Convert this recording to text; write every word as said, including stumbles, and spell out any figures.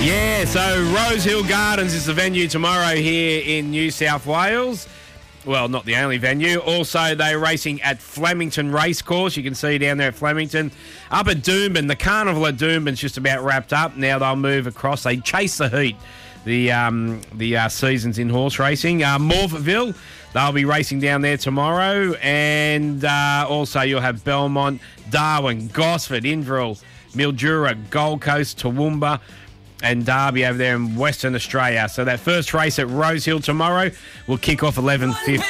Yeah, so Rose Hill Gardens is the venue tomorrow here in New South Wales. Well, not the only venue. Also, they're racing at Flemington Racecourse. You can see down there at Flemington. Up at Doomben, the carnival at Doomben's just about wrapped up. Now they'll move across. They chase the heat, the um, the uh, seasons in horse racing. Uh, Morphettville, they'll be racing down there tomorrow. And uh, also you'll have Belmont, Darwin, Gosford, Inverell, Mildura, Gold Coast, Toowoomba, and Derby over there in Western Australia. So that first race at Rose Hill tomorrow will kick off eleven fifty.